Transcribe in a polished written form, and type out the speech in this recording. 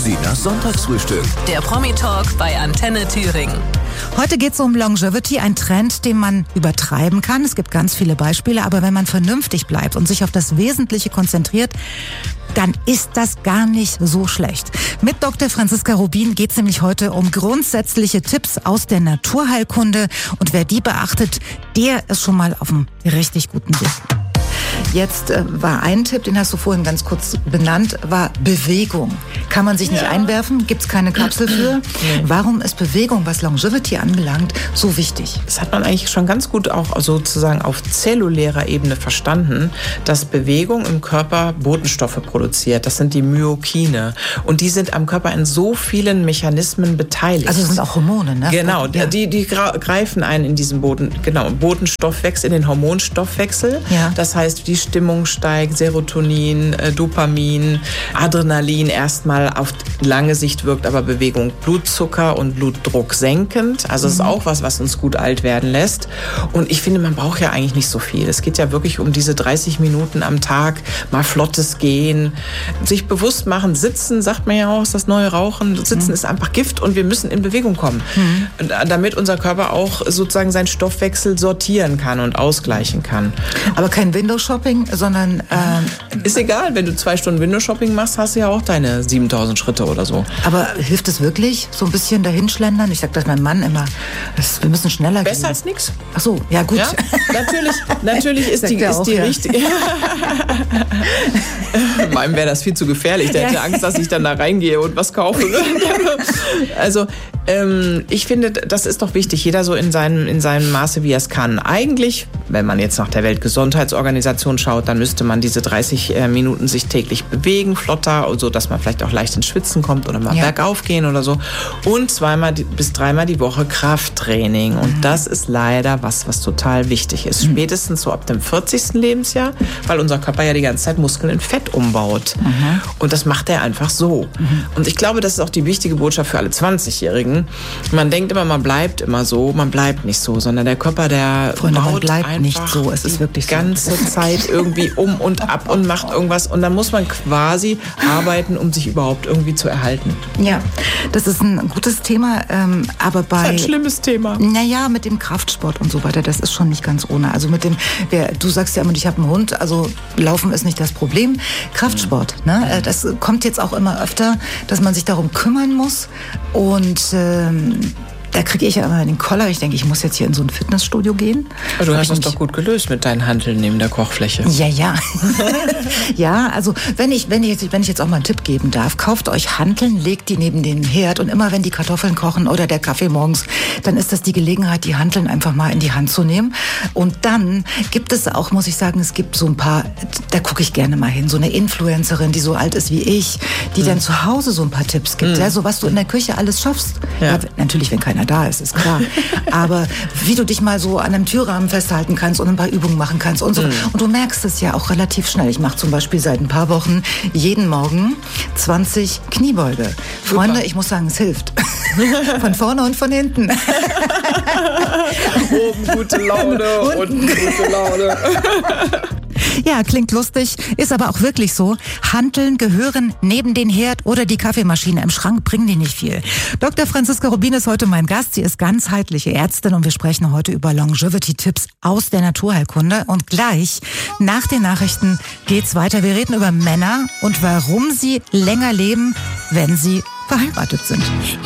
Sinas Sonntagsfrühstück. Der Promi-Talk bei Antenne Thüringen. Heute geht es um Longevity, ein Trend, den man übertreiben kann. Es gibt ganz viele Beispiele, aber wenn man vernünftig bleibt und sich auf das Wesentliche konzentriert, dann ist das gar nicht so schlecht. Mit Dr. Franziska Rubin geht es nämlich heute um grundsätzliche Tipps aus der Naturheilkunde. Und wer die beachtet, der ist schon mal auf einem richtig guten Weg. Jetzt war ein Tipp, den hast du vorhin ganz kurz benannt, war Bewegung. Kann man sich nicht einwerfen, gibt's keine Kapsel für. Warum ist Bewegung, was Longevity anbelangt, so wichtig? Das hat man eigentlich schon ganz gut auch sozusagen auf zellulärer Ebene verstanden, dass Bewegung im Körper Botenstoffe produziert. Das sind die Myokine. Und die sind am Körper in so vielen Mechanismen beteiligt. Also das sind auch Hormone, ne? Genau, die greifen ein in diesen Botenstoffwechsel, in den Hormonstoffwechsel. Ja. Das heißt, die Stimmung steigt, Serotonin, Dopamin, Adrenalin erstmal auf lange Sicht wirkt aber Bewegung Blutzucker und Blutdruck senkend. Also das ist auch was uns gut alt werden lässt. Und ich finde, man braucht ja eigentlich nicht so viel. Es geht ja wirklich um diese 30 Minuten am Tag, mal flottes Gehen, sich bewusst machen, sitzen, sagt man ja auch, ist das neue Rauchen. Sitzen ist einfach Gift und wir müssen in Bewegung kommen. Und damit unser Körper auch sozusagen seinen Stoffwechsel sortieren kann und ausgleichen kann. Aber kein Windows-Shopping, sondern... ist egal, wenn du 2 Stunden Windows-Shopping machst, hast du ja auch deine 7000 Schritte oder so. Aber hilft es wirklich, so ein bisschen dahinschlendern? Ich sag das meinem Mann immer, wir müssen schneller gehen. Besser als nichts. Ach so, ja gut. Ja, natürlich ist die richtige. Meinem wäre das viel zu gefährlich. Der hätte Angst, dass ich dann da reingehe und was kaufe. Also ich finde, das ist doch wichtig. Jeder so in seinem Maße, wie er es kann. Eigentlich, wenn man jetzt nach der Weltgesundheitsorganisation schaut, dann müsste man diese 30 Minuten sich täglich bewegen, flotter, so dass man vielleicht auch leicht ins Schwitzen kommt oder mal bergauf gehen oder so. Und 2 bis 3 Mal die Woche Krafttraining. Und das ist leider was total wichtig ist. Spätestens so ab dem 40. Lebensjahr, weil unser Körper ja die ganze Zeit Muskeln in Fett umbaut. Und das macht er einfach so. Und ich glaube, das ist auch die wichtige Botschaft für alle 20-Jährigen. Man denkt immer, man bleibt immer so. Man bleibt nicht so, sondern der Körper, der Freunde, man baut bleibt einfach nicht so. Es ist wirklich die ganze Zeit irgendwie um und ab und macht irgendwas. Und dann muss man quasi arbeiten, um sich überhaupt irgendwie zu erhalten. Ja, das ist ein gutes Thema, aber bei... Das ist ein schlimmes Thema. Naja, mit dem Kraftsport und so weiter, das ist schon nicht ganz ohne. Also mit dem, du sagst ja immer, ich habe einen Hund, also Laufen ist nicht das Problem. Kraftsport, ne? Das kommt jetzt auch immer öfter, dass man sich darum kümmern muss und... Da kriege ich ja immer den Koller. Ich denke, ich muss jetzt hier in so ein Fitnessstudio gehen. Aber du hast das doch gut gelöst mit deinen Hanteln neben der Kochfläche. Ja. Ja, also wenn ich jetzt auch mal einen Tipp geben darf, kauft euch Hanteln, legt die neben den Herd und immer wenn die Kartoffeln kochen oder der Kaffee morgens, dann ist das die Gelegenheit, die Hanteln einfach mal in die Hand zu nehmen. Und dann gibt es auch, muss ich sagen, es gibt so ein paar, da gucke ich gerne mal hin, so eine Influencerin, die so alt ist wie ich, die dann zu Hause so ein paar Tipps gibt, ja, so was du in der Küche alles schaffst. Ja, natürlich, wenn keiner da ist klar. Aber wie du dich mal so an einem Türrahmen festhalten kannst und ein paar Übungen machen kannst und so. Und du merkst es ja auch relativ schnell. Ich mache zum Beispiel seit ein paar Wochen jeden Morgen 20 Kniebeuge. Super. Freunde, ich muss sagen, es hilft. Von vorne und von hinten. Oben gute Laune, unten gute Laune. Ja, klingt lustig, ist aber auch wirklich so. Hanteln gehören neben den Herd oder die Kaffeemaschine im Schrank, bringen die nicht viel. Dr. Franziska Rubin ist heute mein Gast. Sie ist ganzheitliche Ärztin und wir sprechen heute über Longevity-Tipps aus der Naturheilkunde. Und gleich nach den Nachrichten geht's weiter. Wir reden über Männer und warum sie länger leben, wenn sie verheiratet sind.